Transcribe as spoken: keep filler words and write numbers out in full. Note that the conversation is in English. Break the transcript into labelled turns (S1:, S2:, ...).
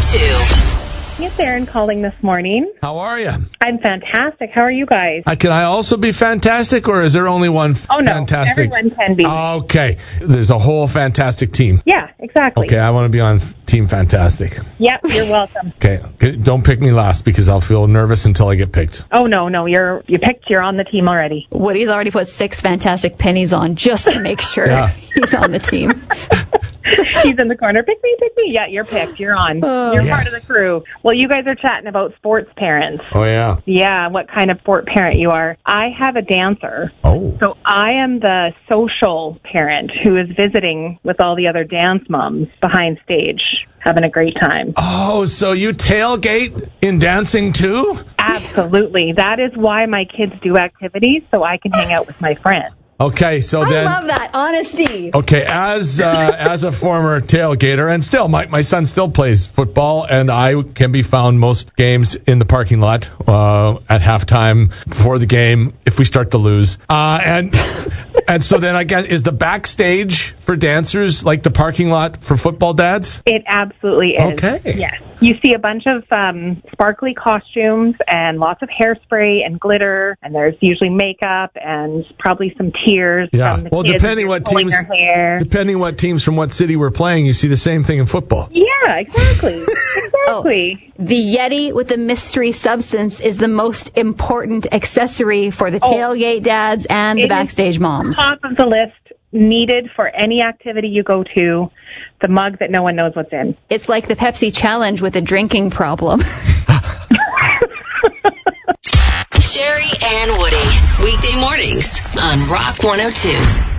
S1: two.
S2: It's Erin calling this morning.
S3: How are you?
S2: I'm fantastic. How are you guys?
S3: Uh, can I also be fantastic, or is there only one f-
S2: oh, no.
S3: fantastic?
S2: Everyone can be.
S3: Okay. There's a whole fantastic team.
S2: Yeah, exactly.
S3: Okay, I want to be on f- Team Fantastic.
S2: Yep, you're welcome.
S3: Okay, okay, don't pick me last because I'll feel nervous until I get picked.
S2: Oh, no, no. You're you picked. You're on the team already.
S4: Woody's already put six fantastic pennies on just to make sure
S3: Yeah.
S4: he's on the team.
S2: He's in the corner. Pick me, pick me. Yeah, you're picked. You're on.
S3: Oh,
S2: you're
S3: yes.
S2: part of the crew. Well, you guys are chatting about sports parents.
S3: Oh, yeah.
S2: Yeah, what kind of sport parent you are. I have a dancer.
S3: Oh.
S2: So I am the social parent who is visiting with all the other dance moms behind stage, having a great time.
S3: Oh, so you tailgate in dancing too?
S2: Absolutely. That is why my kids do activities, so I can hang out with my friends.
S3: Okay, so
S4: I
S3: then...
S4: love that honesty.
S3: Okay, as uh, as a former tailgater, and still, my, my son still plays football, and I can be found most games in the parking lot uh, at halftime before the game if we start to lose. Uh, and and so then I guess, is the backstage for dancers like the parking lot for football dads?
S2: It absolutely is.
S3: Okay.
S2: Yes. You see a bunch of um, sparkly costumes and lots of hairspray and glitter, and there's usually makeup and probably some tears
S3: Yeah.
S2: from the
S3: Well,
S2: kids
S3: depending what
S2: pulling
S3: teams,
S2: their hair.
S3: depending what teams from what city we're playing, you see the same thing in football.
S2: Yeah, exactly. Exactly.
S4: Oh, the Yeti with the mystery substance is the most important accessory for the
S2: Oh.
S4: tailgate dads and
S2: It
S4: the
S2: is
S4: backstage moms.
S2: Top of the list, needed for any activity you go to. The mug that no one knows what's in.
S4: It's like the Pepsi challenge with a drinking problem.
S1: Sherry and Woody. Weekday mornings on Rock one oh two.